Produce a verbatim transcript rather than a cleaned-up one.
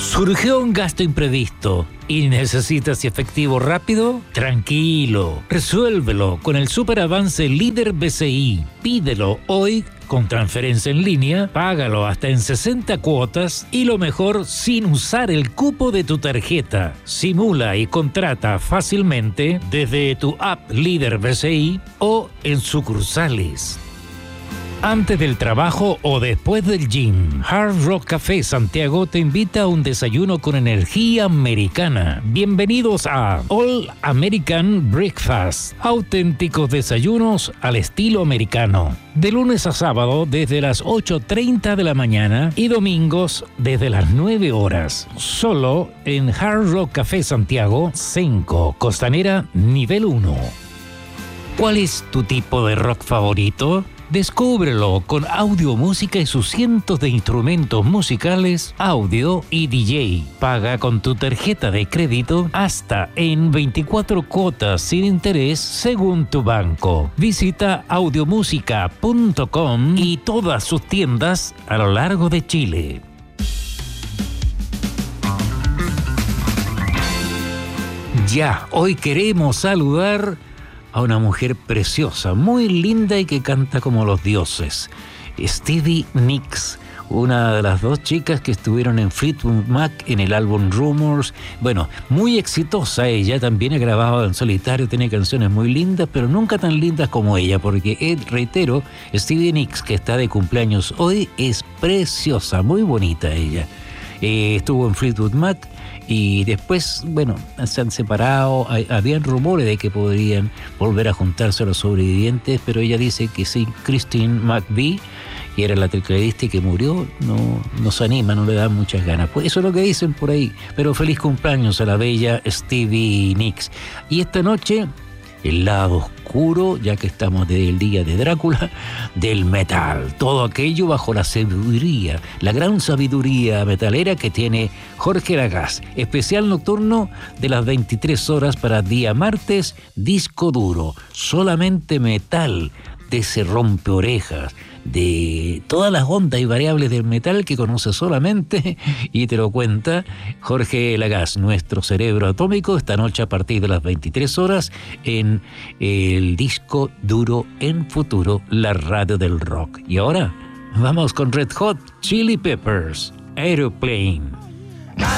¿Surgió un gasto imprevisto y necesitas efectivo rápido? Tranquilo, resuélvelo con el superavance Líder B C I. Pídelo hoy con transferencia en línea, págalo hasta en sesenta cuotas y lo mejor sin usar el cupo de tu tarjeta. Simula y contrata fácilmente desde tu app Líder B C I o en sucursales. Antes del trabajo o después del gym, Hard Rock Café Santiago te invita a un desayuno con energía americana. Bienvenidos a All American Breakfast, auténticos desayunos al estilo americano. De lunes a sábado desde las ocho treinta de la mañana y domingos desde las nueve horas. Solo en Hard Rock Café Santiago, cinco, Costanera, nivel uno. ¿Cuál es tu tipo de rock favorito? Descúbrelo con audio, música y sus cientos de instrumentos musicales, audio y D J. Paga con tu tarjeta de crédito hasta en veinticuatro cuotas sin interés según tu banco. Visita audiomúsica punto com y todas sus tiendas a lo largo de Chile. Ya, hoy queremos saludar a una mujer preciosa, muy linda y que canta como los dioses. Stevie Nicks, una de las dos chicas que estuvieron en Fleetwood Mac en el álbum Rumors. Bueno, muy exitosa ella, también ha grabado en solitario, tiene canciones muy lindas, pero nunca tan lindas como ella, porque, eh, reitero, Stevie Nicks, que está de cumpleaños hoy, es preciosa, muy bonita ella. Eh, estuvo en Fleetwood Mac y después, bueno, se han separado. Hay, habían rumores de que podrían volver a juntarse los sobrevivientes, pero ella dice que sí, Christine McVie, que era la tecladista y que murió, no, no se anima, no le da muchas ganas. Pues eso es lo que dicen por ahí. Pero feliz cumpleaños a la bella Stevie Nicks. Y esta noche, el lado oscuro, ya que estamos desde el día de Drácula, del metal. Todo aquello bajo la sabiduría, la gran sabiduría metalera que tiene Jorge Lagaz. Especial nocturno de las veintitrés horas para día martes, disco duro. Solamente metal, de ese rompe orejas, de todas las ondas y variables del metal que conoce solamente y te lo cuenta Jorge Lagaz, nuestro cerebro atómico, esta noche a partir de las veintitrés horas en el disco duro en futuro, la radio del rock. Y ahora vamos con Red Hot Chili Peppers, Aeroplane.